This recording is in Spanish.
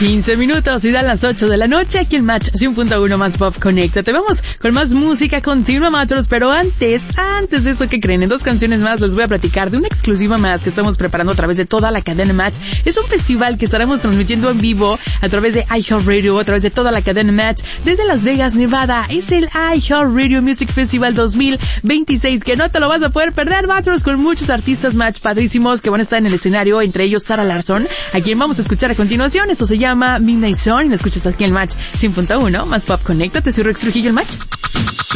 15 minutos y dan las 8 de la noche aquí en Match 100.1 más Pop. Conéctate. Vamos con más música continua, Matros, pero antes de eso, ¿qué creen? En 2 canciones más les voy a platicar de una exclusiva más que estamos preparando a través de toda la cadena Match. Es un festival que estaremos transmitiendo en vivo a través de iHeartRadio, a través de toda la cadena Match, desde Las Vegas, Nevada. Es el iHeartRadio Music Festival 2026, que no te lo vas a poder perder, Matros, con muchos artistas Match padrísimos que van a estar en el escenario, entre ellos Sara Larsson, a quien vamos a escuchar a continuación. Esto se llama Midnight Sun y lo escuchas aquí en Match 100.1 más Pop. Conéctate, soy Rex Trujillo, el Match.